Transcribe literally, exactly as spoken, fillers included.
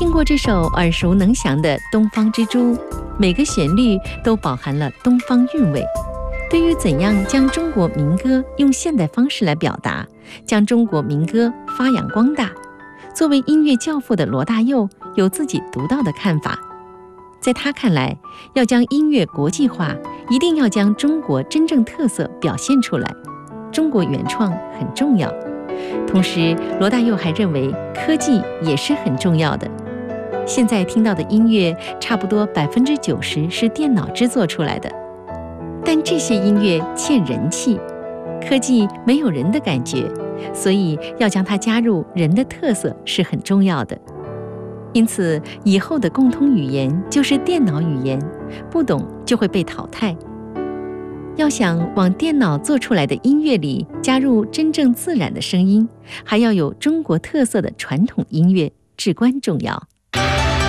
听过这首耳熟能详的《东方之珠》，每个旋律都饱含了东方韵味。对于怎样将中国民歌用现代方式来表达，将中国民歌发扬光大，作为音乐教父的罗大佑有自己独到的看法。在他看来，要将音乐国际化，一定要将中国真正特色表现出来，中国原创很重要。同时，罗大佑还认为科技也是很重要的。现在听到的音乐差不多百分之九十是电脑制作出来的，但这些音乐欠人气，科技没有人的感觉，所以要将它加入人的特色是很重要的。因此，以后的共通语言就是电脑语言，不懂就会被淘汰。要想往电脑做出来的音乐里加入真正自然的声音，还要有中国特色的传统音乐，至关重要。